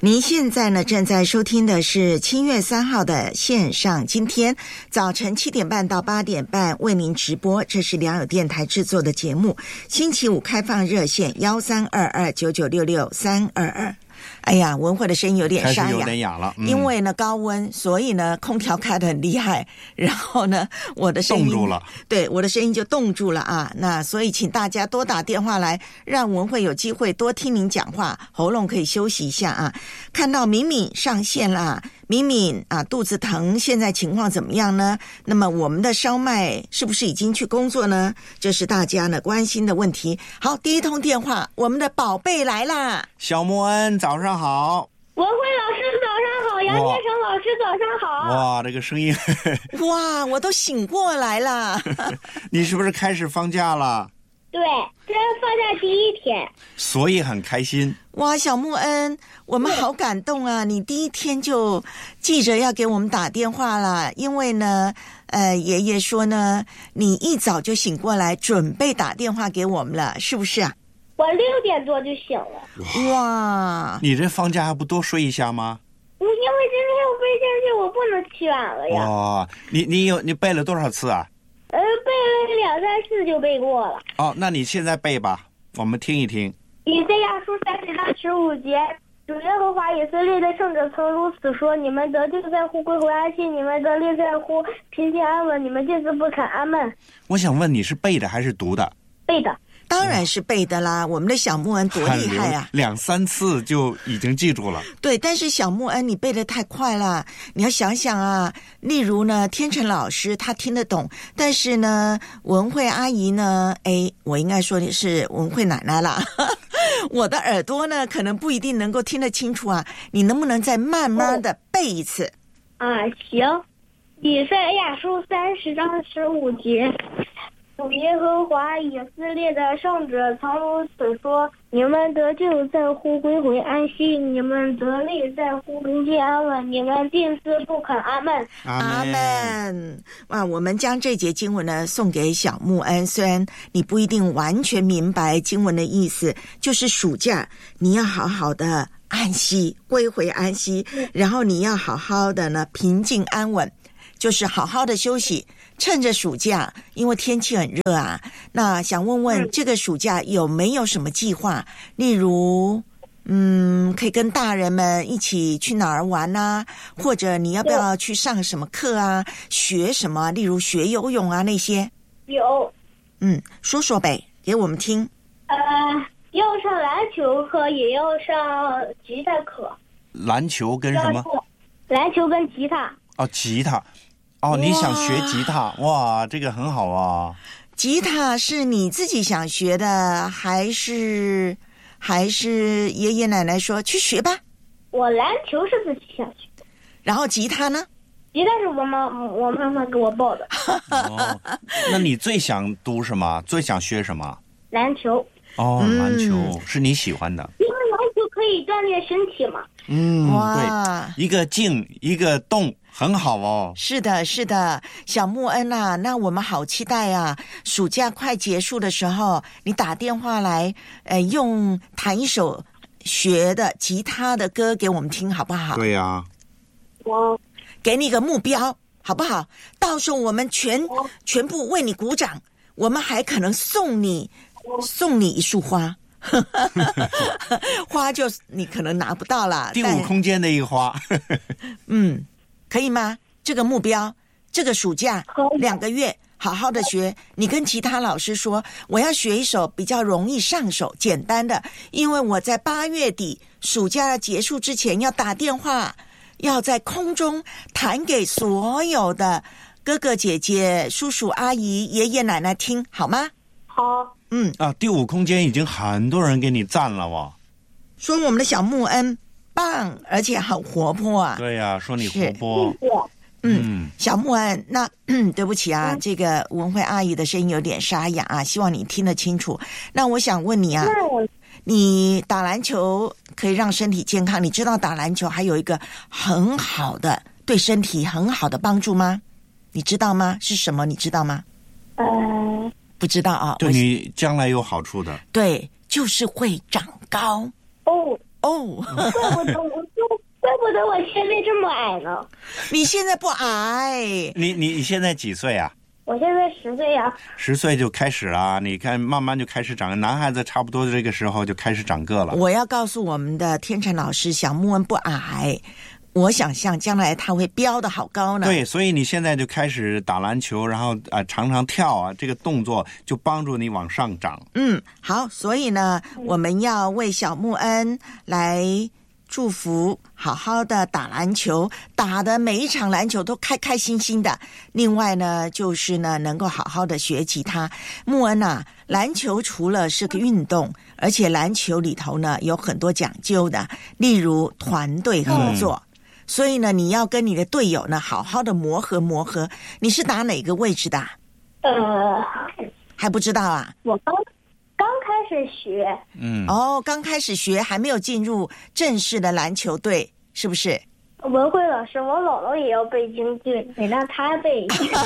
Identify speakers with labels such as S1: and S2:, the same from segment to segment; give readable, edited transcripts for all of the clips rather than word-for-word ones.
S1: 您现在呢正在收听的是7月3号的线上今天早晨7点半到8点半为您直播，这是良友电台制作的节目。星期五开放热线13229966-322。哎呀，文慧的声音有点沙哑，
S2: 开始有点哑了，
S1: 因为呢高温，所以呢空调开得很厉害，然后呢我的声音
S2: 冻住了，
S1: 对，我的声音就冻住了啊。那所以请大家多打电话来，让文慧有机会多听您讲话，喉咙可以休息一下啊。看到敏敏上线啦，敏敏啊，肚子疼，现在情况怎么样呢？那么我们的烧麦是不是已经去工作呢？这是大家呢关心的问题。好，第一通电话，我们的宝贝来啦，
S2: 小莫恩，早上好。
S3: 文慧老师早上好，杨建成老师早上好。
S2: 哇，这个声音
S1: 哇，我都醒过来了。
S2: 你是不是开始放假了？
S3: 对，这是放假第一天，
S2: 所以很开心。
S1: 哇，小穆恩，我们好感动啊！你第一天就记着要给我们打电话了，因为呢爷爷说呢你一早就醒过来准备打电话给我们了，是不是啊？
S3: 我6点多就醒了。
S1: 哇，
S2: 你这放假还不多睡一下吗？
S3: 因为今天有背进去，我不能起晚了呀。
S2: 哇，你背了多少次啊？
S3: 背了2、3次就背过了。
S2: 哦，那你现在背吧，我们听一听。
S3: 以赛亚书30章15节，主耶和华以色列的圣者曾如此说：你们得救在乎归回安息，你们得力在乎平静安稳，你们见死不肯。阿们。
S2: 我想问你是背的还是读的？
S3: 背的。
S1: 当然是背的啦，我们的小穆恩多厉害啊
S2: ！2、3次就已经记住了。
S1: 对，但是小穆恩你背得太快了，你要想想啊。例如呢，天成老师他听得懂，但是呢，文慧阿姨呢，我应该说的是文慧奶奶啦。我的耳朵呢，可能不一定能够听得清楚啊。你能不能再慢慢的背一次？
S3: 行。以赛亚书30章15节。主耶和华以色列的圣者曾如此说：你们得救在乎归回安息，你们得力在乎平静安稳，你们定死不肯。阿们。
S1: 阿们。哇，我们将这节经文呢送给小穆恩，虽然你不一定完全明白经文的意思，就是暑假你要好好的安息，归回安息，然后你要好好的呢平静安稳，就是好好的休息，趁着暑假，因为天气很热啊。那想问问这个暑假有没有什么计划？例如可以跟大人们一起去哪儿玩啊，或者你要不要去上什么课啊，学什么，例如学游泳啊那些？
S3: 有。
S1: 说说呗，给我们听。
S3: 要上篮球课，也要上吉他课。
S2: 篮球跟什么？
S3: 篮球跟吉他。
S2: 哦，吉他。哦，你想学吉他？哇，这个很好啊。
S1: 吉他是你自己想学的，还是爷爷奶奶说去学吧？
S3: 我篮球是自己想学的。
S1: 然后吉他呢？
S3: 吉他是我妈妈给我报的。
S2: 哦，那你最想读什么？最想学什么？
S3: 篮球。
S2: 哦，篮球是你喜欢的。
S3: 因为篮球可以锻炼身体嘛。
S1: 哇，
S2: 对，一个静一个动，很好哦。
S1: 是的，是的，小穆恩啊，那我们好期待啊！暑假快结束的时候，你打电话来，弹一首学的吉他的歌给我们听，好不好？
S2: 对呀。
S3: 我
S1: 给你个目标，好不好？到时候我们全部为你鼓掌，我们还可能送你一束花。花就你可能拿不到了，
S2: 第5空间的一个花。
S1: 可以吗？这个目标，这个暑假2个月好好的学。你跟其他老师说，我要学一首比较容易上手简单的，因为我在8月底暑假结束之前要打电话，要在空中弹给所有的哥哥姐姐叔叔阿姨爷爷奶奶听，好吗？
S3: 好。
S2: 第5空间已经很多人给你赞了哇，
S1: 说我们的小穆恩棒，而且好活泼啊。
S2: 对呀，说你活泼。
S1: 小穆恩，那对不起啊，这个文慧阿姨的声音有点沙哑啊，希望你听得清楚。那我想问你啊，你打篮球可以让身体健康，你知道打篮球还有一个很好的对身体很好的帮助吗？你知道吗？是什么？你知道吗？不知道啊。
S2: 对你将来有好处的。
S1: 对，就是会长高。 哦，
S3: 怪不得我现在这么矮呢。
S1: 你现在不矮，
S2: 你现在几岁啊？
S3: 我现在10岁呀。
S2: 10岁就开始了，你看慢慢就开始长，男孩子差不多这个时候就开始长个了。
S1: 我要告诉我们的天成老师，小木恩不矮，我想象将来他会飙得好高呢。
S2: 对，所以你现在就开始打篮球，然后常常跳啊，这个动作就帮助你往上涨。
S1: 好，所以呢，我们要为小木恩来祝福，好好的打篮球，打的每一场篮球都开开心心的。另外呢，就是呢，能够好好的学吉他。木恩啊，篮球除了是个运动，而且篮球里头呢有很多讲究的，例如团队合作。所以呢，你要跟你的队友呢好好的磨合。你是打哪个位置的？还不知道啊？
S3: 我刚开始学。
S1: 刚开始学，还没有进入正式的篮球队，是不是？
S3: 文慧老师，我姥姥也要背京剧，得让她背。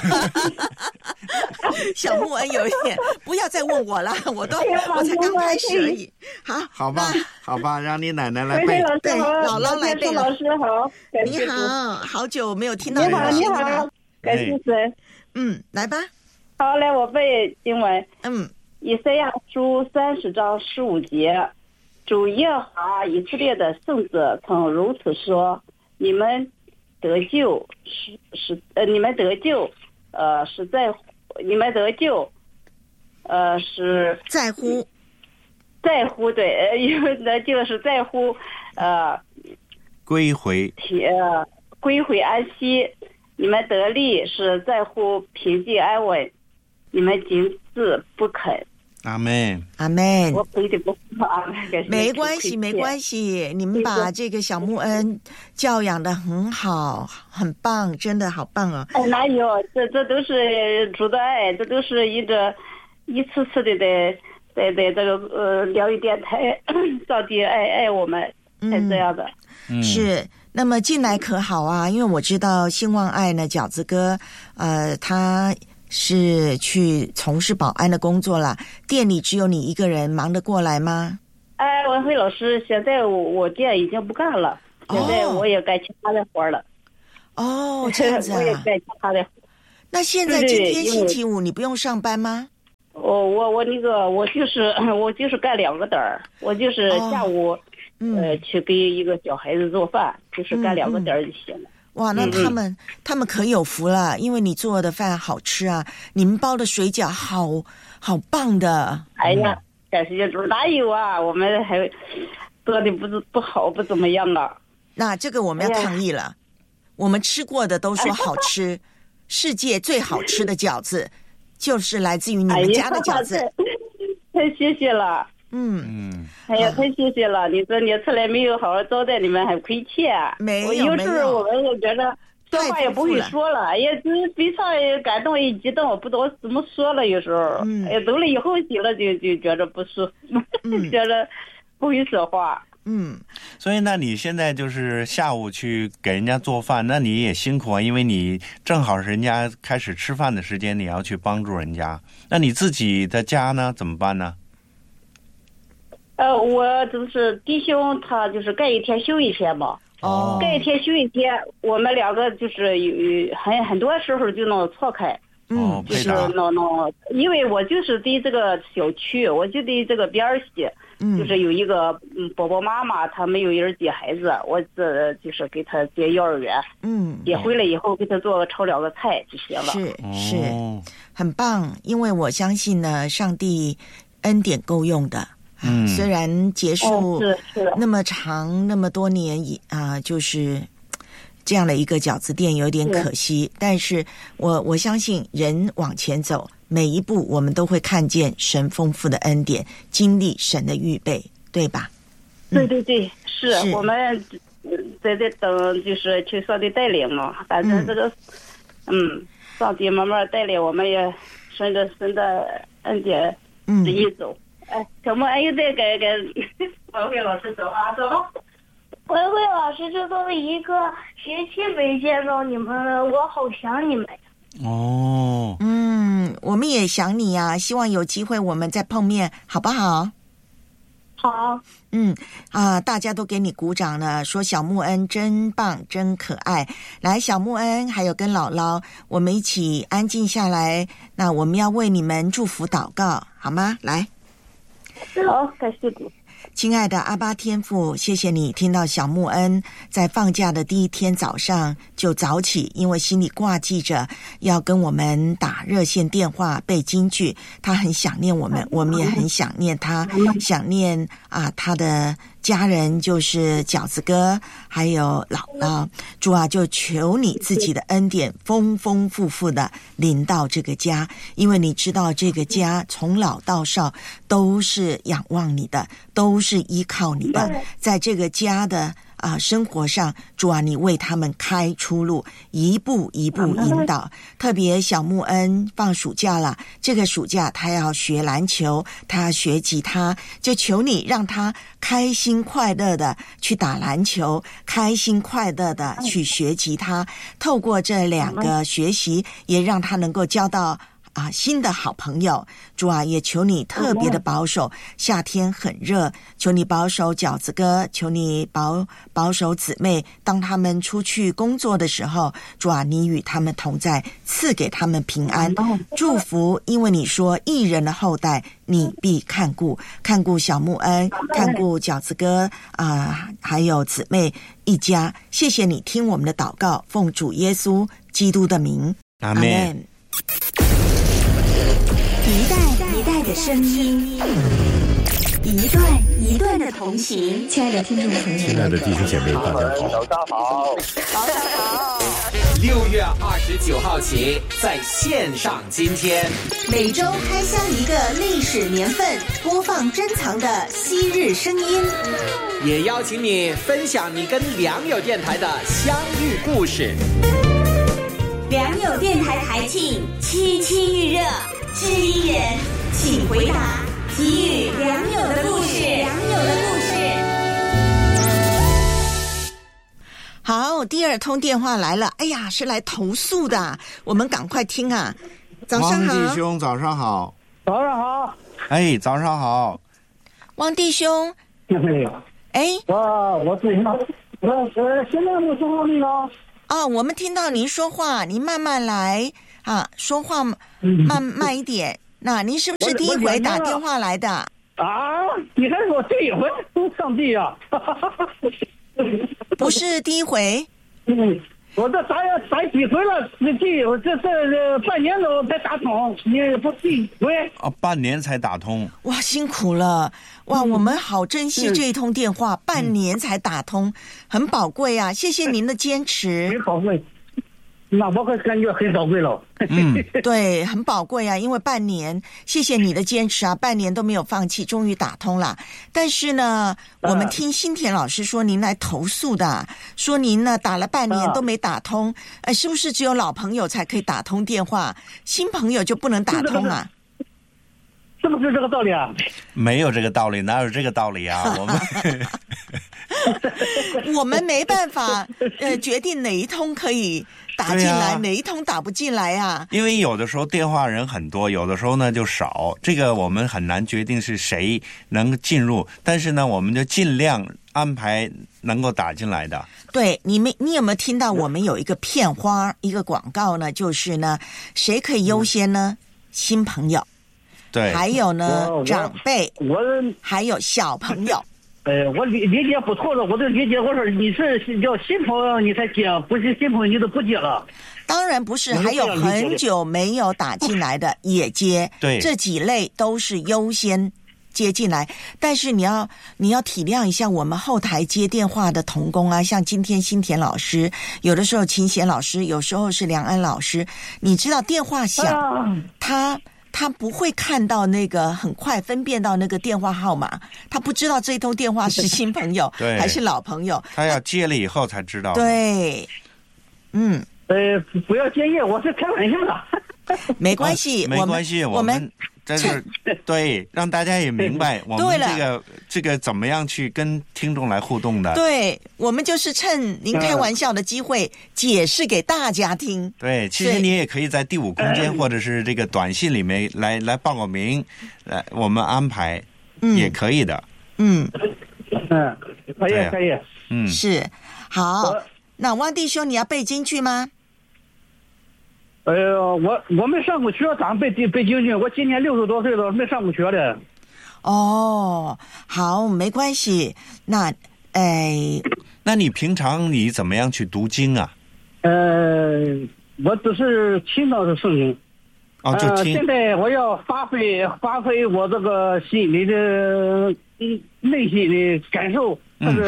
S1: 小木恩有一点，不要再问我了，我才刚开始而已。
S2: 好吧，让你奶奶来背。
S1: 对，姥姥来背了。
S3: 老师好，
S1: 你好，好久没有听到你的声音了。
S3: 感谢神。
S1: 来吧。
S3: 好，来我背经文。以赛亚书30章15节，主耶和华以色列的圣者曾如此说：你们得救你们得救是在乎，你们得救是
S1: 在乎
S3: 对，你们得救是在乎
S2: 归回
S3: 安息，你们得力是在乎平静安稳，你们仅自不肯。
S2: 阿们。
S3: 我背的不好，
S1: 没关系，你们把这个小木恩教养的很好，很棒，真的好棒哦。
S3: 哪有，这都是主的爱，这都是一次次的在这个疗愈电台，上帝爱我们，才这样的。
S1: 是。那么进来可好啊？因为我知道兴旺爱呢，饺子哥他是去从事保安的工作了，店里只有你一个人，忙得过来吗？
S3: 文慧老师，现在我店已经不干了，现在我也干其他的活了。
S1: 这样子啊。
S3: 我也干其他的活。
S1: 那现在今天星期五，你不用上班吗？
S3: 我就是干2个点儿，我就是下午去给一个小孩子做饭，就是干2个点儿就行了。
S1: 哇，那他们可有福了，因为你做的饭好吃啊，你们包的水饺好棒的。
S3: 哎呀，感谢主，哪有啊，我们还做的不好，不怎么样啊。
S1: 那这个我们要抗议了，我们吃过的都说好吃，世界最好吃的饺子就是来自于你们家的饺子。
S3: 太谢谢了。哎呀，太谢谢了！你说你从来没有好好招待你们，还亏欠。
S1: 没有，
S3: 有时候我们也觉得说话也不会说了，哎呀，就是非常感动，一激动，不知道怎么说了。有时候，哎呀，走了以后洗了就觉得不舒服，觉得不会说话。
S2: 所以那你现在就是下午去给人家做饭，那你也辛苦啊，因为你正好是人家开始吃饭的时间，你要去帮助人家。那你自己的家呢，怎么办呢？
S3: 我就是弟兄，他就是干一天休一天嘛。干一天休一天，我们2个就是有很多时候就能错开。就是弄，因为我就是对这个小区，我就对这个边儿西，就是有一个宝宝妈妈，她没有人接孩子，我这就是给她接幼儿园。接回来以后给她炒2个菜就行了。
S1: 是，很棒，因为我相信呢，上帝恩典够用的。虽然结束那么长那么多年就是这样的一个饺子店有点可惜，但是我相信人往前走，每一步我们都会看见神丰富的恩典，经历神的预备，对吧？
S3: 对，是我们在这等，就是去上帝带领嘛。反正这个上帝慢慢带领，我们也顺着神的恩典一走。小莫又再给文慧老师走啊，走。文慧老师，这都一个学期没见到你们了，我好想你们。
S1: 我们也想你呀，希望有机会我们再碰面，好不好？
S3: 好。
S1: 大家都给你鼓掌了，说小木恩真棒，真可爱。来，小木恩还有跟姥姥，我们一起安静下来。那我们要为你们祝福祷告，好吗？来，
S3: 好，感谢主。
S1: 亲爱的阿爸天父，谢谢你听到小木恩在放假的第一天早上就早起，因为心里挂记着要跟我们打热线电话背京剧，他很想念我们，我们也很想念他，想念他的家人，就是饺子哥还有姥姥。主啊，就求你自己的恩典丰丰富富的临到这个家，因为你知道这个家从老到少都是仰望你的，都是依靠你的，在这个家的生活上，主啊，你为他们开出路，一步一步引导。特别小木恩放暑假了，这个暑假他要学篮球，他要学吉他，就求你让他开心快乐的去打篮球，开心快乐的去学吉他，透过这2个学习，也让他能够交到新的好朋友。主啊，也求你特别的保守，夏天很热，求你保守饺子哥，求你保守姊妹，当他们出去工作的时候，主啊，你与他们同在，赐给他们平安祝福，因为你说义人的后代你必看顾小木恩，看顾饺子哥还有姊妹一家。谢谢你听我们的祷告，奉主耶稣基督的名，
S2: 阿们。
S4: 一代一代的声音，一段一段的同行。亲爱的听众朋友，
S5: 亲爱的弟兄姐妹，大家好，
S6: 早上好，
S4: 早上好。
S7: 6月29号起，在线上今天，
S4: 每周开箱一个历史年份，播放珍藏的昔日声音，
S7: 也邀请你分享你跟良友电台的相遇故事。
S4: 良友电台台庆七七预热，知音人请回答，给予良友的故事。良友的故事。
S1: 好，第2通电话来了，哎呀，是来投诉的，我们赶快听啊。早上好，
S2: 汪弟兄，早上好。
S6: 早上好。
S2: 哎，早上好，
S1: 汪弟兄。
S6: 我最近我现在我说话没有？
S1: 我们听到您说话，您慢慢来说话慢一点。那您是不是第一回打电话来的？
S6: 你还是我第一回？上帝啊！
S1: 不是第一回。
S6: 我这打几回了？这半年了才打通，你不第一回？
S2: 半年才打通。
S1: 哇，辛苦了！哇，我们好珍惜这一通电话，半年才打通，很宝贵啊！谢谢您的坚持。
S6: 很宝贵。那我会感觉很宝贵了。
S1: 对，很宝贵啊，因为半年，谢谢你的坚持啊，半年都没有放弃，终于打通了。但是呢，我们听新田老师说您来投诉的，说您呢打了半年都没打通，是不是只有老朋友才可以打通电话，新朋友就不能打通啊？
S6: 是不是这个道理啊？
S2: 没有这个道理，哪有这个道理啊？
S1: 我们没办法决定哪一通可以打进来，哪一通打不进来啊？因
S2: 为有的时候电话人很多，有的时候呢就少，这个我们很难决定是谁能进入，但是呢我们就尽量安排能够打进来的。对，你有没有听到我们有一个片花一个广告呢？就是呢谁可以优先呢？新朋友，对，还有呢长辈，还有小朋友。
S6: 我理解不错了，我都理解。我说你是叫新朋友你才接，不是新朋友你都不接了。
S1: 当然不是，还有很久没有打进来的也接。对，这几类都是优先接进来。但是你要体谅一下我们后台接电话的同工啊，像今天新田老师，有的时候秦贤老师，有时候是梁安老师。你知道电话响，他不会看到那个很快分辨到那个电话号码，他不知道这一通电话是新朋友还是老朋友，他要接了以后才知道。对，
S6: 不要介意，我是开玩笑的。
S1: 没关系，
S2: 没关系，我们在这对让大家也明白我们这个怎么样去跟听众来互动的。对，我们就是趁您开玩笑的机会解释给大家听。对，其实你也可以在第5空间或者是这个短信里面来报个名，来我们安排也可以的。
S1: 嗯，
S6: 可以
S2: 对啊
S6: 可以。
S2: 嗯，
S1: 是好。那汪弟兄，你要背京剧吗？
S6: 我没上过学，咋背京剧？我今年60多岁了，没上过学的。
S1: 哦，好，没关系。那，
S2: 那你平常你怎么样去读经啊？
S6: 我只是听到的圣经。
S2: 哦，就听。
S6: 现在我要发挥我这个心里的内心的感受，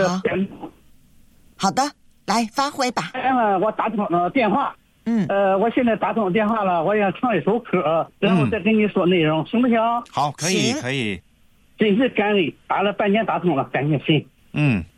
S1: 好的，来发挥吧。
S6: 我打通了电话。我现在打通电话了，我想唱一首歌，然后再跟你说内容，行不行？
S2: 好，可以，可以。
S6: 真是感恩，打了半天打通了，感谢神。